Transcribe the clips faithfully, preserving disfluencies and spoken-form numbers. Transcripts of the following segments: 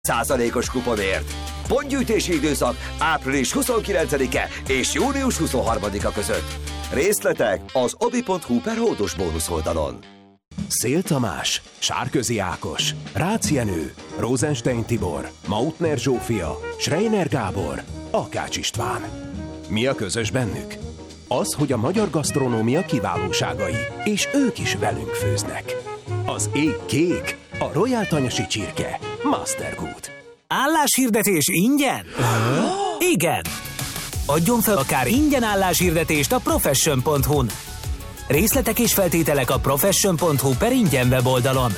százalékos kuponért. Pontgyűjtési időszak április huszonkilencedike és június huszonharmadika között. Részletek az obi pont hu per hódos bónusz oldalon. Szél Tamás, Sárközi Ákos, Rácz Jenő, Rosenstein Tibor, Mautner Zsófia, Schreiner Gábor, Akács István. Mi a közös bennük? Az, hogy a magyar gasztronómia kiválóságai, és ők is velünk főznek. Az ég kék, a Royal Tanyasi csirke, Mastergood. Álláshirdetés ingyen? Igen! Adjon fel akár ingyen álláshirdetést a profession pont hu-n. Részletek és feltételek a profession pont hu per ingyen weboldalon.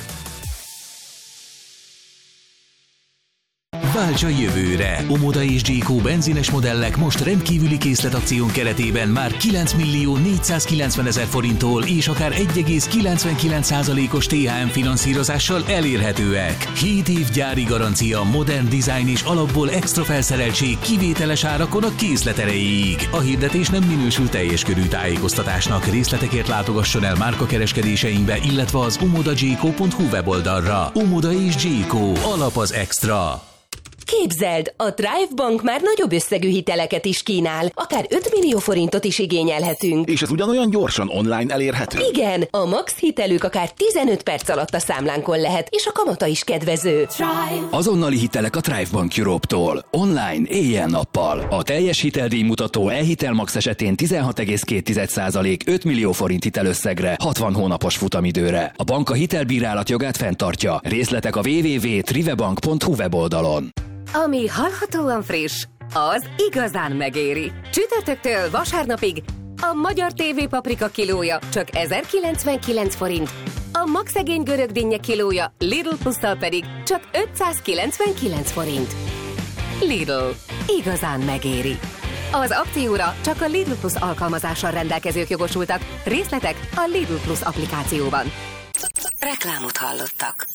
Váltsa jövőre! Omoda és Gyékó benzines modellek most rendkívüli készletakción keretében már kilenc millió négyszázkilencvenezer forinttól és akár egy egész kilencvenkilenc százalékos té há em finanszírozással elérhetőek. hét év gyári garancia, modern dizájn és alapból extra felszereltség kivételes árakon a készlet erejéig. A hirdetés nem minősül teljes körű tájékoztatásnak. Részletekért látogasson el márkakereskedéseinkbe, illetve az omoda gyékó pont hu weboldalra. Omoda és Gyékó. Alap az extra. Képzeld, a Thrive Bank már nagyobb összegű hiteleket is kínál, akár öt millió forintot is igényelhetünk. És ez ugyanolyan gyorsan online elérhető? Igen, a max hitelük akár tizenöt perc alatt a számlánkon lehet, és a kamata is kedvező. Thrive. Azonnali hitelek a Thrive Bank Europe-tól. Online, éjjel-nappal. A teljes hiteldíjmutató e-hitel max esetén tizenhat egész két százalék öt millió forint hitelösszegre, hatvan hónapos futamidőre. A bank a hitelbírálat jogát fenntartja. Részletek a double-u double-u double-u pont trivebank pont hu weboldalon. Ami hallhatóan friss, az igazán megéri. Csütörtöktől vasárnapig a magyar té vé paprika kilója csak ezerkilencvenkilenc forint, a magszegény görög dinnye kilója Lidl plusszal pedig csak ötszázkilencvenkilenc forint. Lidl. Igazán megéri. Az akcióra csak a Lidl Plus alkalmazással rendelkezők jogosultak. Részletek a Lidl Plus applikációban. Reklámot hallottak.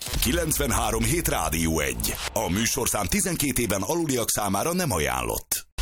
kilencvenhárom hét Rádió egy. A műsorszám tizenkét éven aluliak számára nem ajánlott.